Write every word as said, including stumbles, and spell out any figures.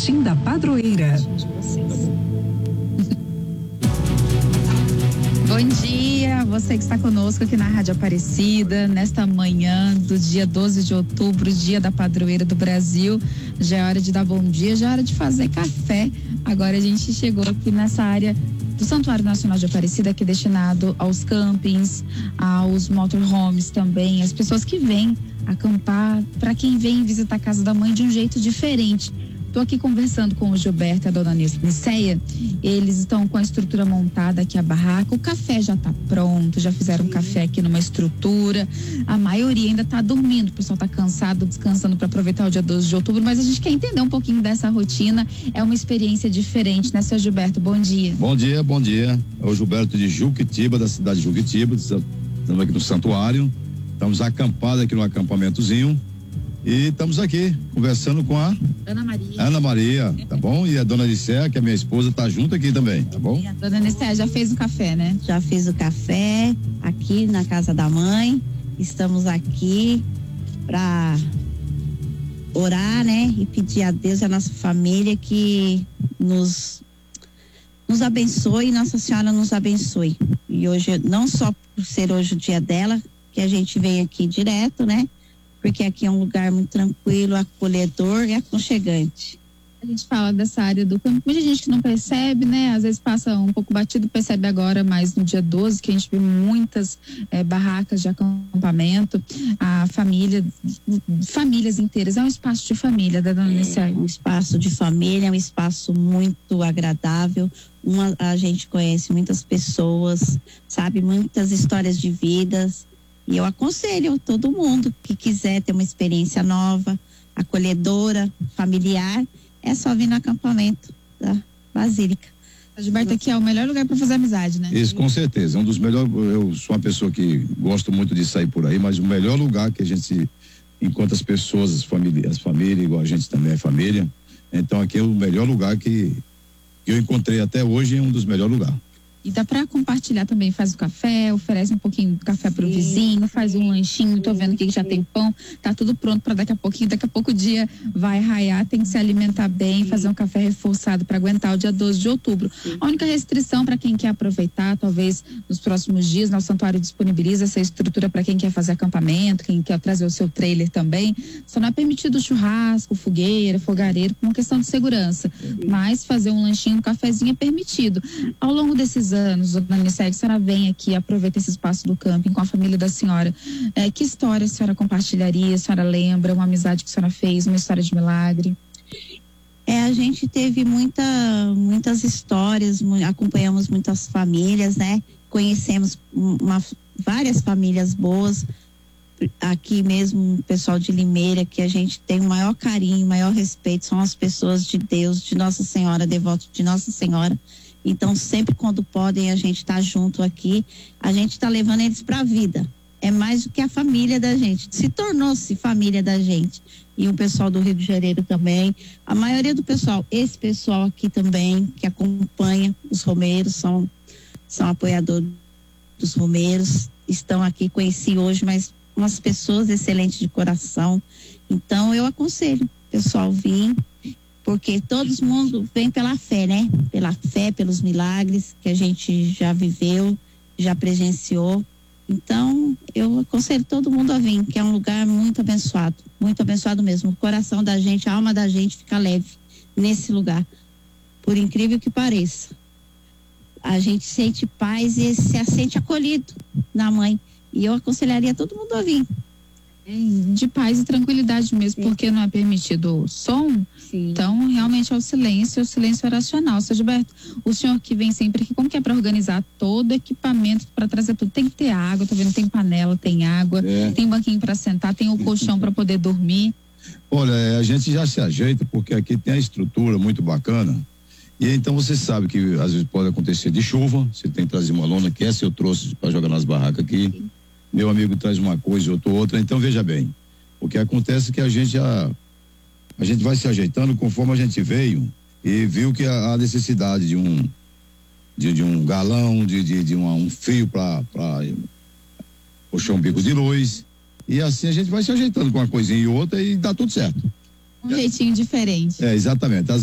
Boletim da Padroeira. Bom dia, você que está conosco aqui na Rádio Aparecida, nesta manhã do dia doze de outubro, dia da Padroeira do Brasil. Já é hora de dar bom dia, já é hora de fazer café. Agora a gente chegou aqui nessa área do Santuário Nacional de Aparecida, que é destinado aos campings, aos motorhomes também, as pessoas que vêm acampar, para quem vem visitar a casa da mãe de um jeito diferente. Estou aqui conversando com o Gilberto e a dona Niceia. Eles estão com a estrutura montada aqui, a barraca. O café já está pronto, já fizeram um café aqui numa estrutura. A maioria ainda está dormindo, o pessoal está cansado, descansando para aproveitar o dia doze de outubro, mas a gente quer entender um pouquinho dessa rotina. É uma experiência diferente, né, seu Gilberto? Bom dia. Bom dia, bom dia. É o Gilberto de Juquitiba, da cidade de Juquitiba. Estamos aqui no santuário. Estamos acampados aqui no acampamentozinho. E estamos aqui conversando com a Ana Maria. Ana Maria, tá bom? E a dona Niceia, que é minha esposa, tá junto aqui também, tá bom? E a dona Niceia já fez o café, né? Já fiz o café aqui na casa da mãe. Estamos aqui para orar, né? E pedir a Deus e a nossa família que nos nos abençoe, Nossa Senhora nos abençoe. E hoje, não só por ser hoje o dia dela, que a gente vem aqui direto, né? Porque aqui é um lugar muito tranquilo, acolhedor e aconchegante. A gente fala dessa área do campo, muita gente que não percebe, né? Às vezes passa um pouco batido, percebe agora, mas no dia doze, que a gente vê muitas eh, barracas de acampamento, a família, famílias inteiras, é um espaço de família, da dona Niceia. É um espaço de família, é um espaço muito agradável. Uma, a gente conhece muitas pessoas, sabe? Muitas histórias de vidas. E eu aconselho todo mundo que quiser ter uma experiência nova, acolhedora, familiar, é só vir no acampamento da Basílica. A Gilberto aqui é o melhor lugar para fazer amizade, né? Isso, com certeza. É um dos melhores. Eu sou uma pessoa que gosto muito de sair por aí, mas o melhor lugar que a gente encontra as pessoas, as famílias, as famílias, igual a gente também é família. Então aqui é o melhor lugar que, que eu encontrei até hoje, é um dos melhores lugares. E dá para compartilhar também, faz o café, oferece um pouquinho de café pro vizinho, faz um lanchinho, tô vendo aqui que já tem pão, tá tudo pronto para daqui a pouquinho, daqui a pouco o dia vai raiar, tem que se alimentar bem, fazer um café reforçado para aguentar o dia doze de outubro. A única restrição para quem quer aproveitar, talvez nos próximos dias, nosso santuário disponibiliza essa estrutura para quem quer fazer acampamento, quem quer trazer o seu trailer também, só não é permitido churrasco, fogueira, fogareiro, por uma questão de segurança, mas fazer um lanchinho, um cafezinho é permitido. Ao longo desses anos, dona Niceia, que a senhora vem aqui, aproveita esse espaço do camping com a família da senhora, é, que história a senhora compartilharia, a senhora lembra, uma amizade que a senhora fez, uma história de milagre? É, a gente teve muita, muitas histórias, acompanhamos muitas famílias, né? Conhecemos uma, várias famílias boas, aqui mesmo o pessoal de Limeira, que a gente tem o maior carinho, o maior respeito, são as pessoas de Deus, de Nossa Senhora, devotos de Nossa Senhora. Então, sempre quando podem, a gente tá junto aqui, a gente tá levando eles para a vida. É mais do que a família da gente, se tornou-se família da gente. E o pessoal do Rio de Janeiro também, a maioria do pessoal, esse pessoal aqui também, que acompanha os romeiros, são, são apoiadores dos romeiros, estão aqui, conheci hoje, mas umas pessoas excelentes de coração. Então, eu aconselho o pessoal vir, porque todo mundo vem pela fé, né? Pela fé, pelos milagres que a gente já viveu, já presenciou. Então, eu aconselho todo mundo a vir, que é um lugar muito abençoado, muito abençoado mesmo. O coração da gente, a alma da gente fica leve nesse lugar, por incrível que pareça. A gente sente paz e se sente acolhido na mãe. E eu aconselharia todo mundo a vir. De paz e tranquilidade mesmo, sim, porque não é permitido o som, sim, então realmente é o silêncio, é o silêncio oracional. Seu Gilberto, o senhor que vem sempre aqui, como que é para organizar todo o equipamento, para trazer tudo? Tem que ter água, tá vendo? Tem panela, tem água, é, tem banquinho para sentar, tem o colchão para poder dormir. Olha, a gente já se ajeita, porque aqui tem a estrutura muito bacana, e então você sabe que às vezes pode acontecer de chuva, você tem que trazer uma lona, que essa eu trouxe para jogar nas barracas aqui, sim, meu amigo traz uma coisa, eu tô outra, então veja bem, o que acontece é que a gente a, a gente vai se ajeitando conforme a gente veio e viu que a, a necessidade de um de, de um galão, de, de, de uma, um fio para puxar um bico de luz, e assim a gente vai se ajeitando com uma coisinha e outra e dá tudo certo. Um jeitinho diferente. É, exatamente. Às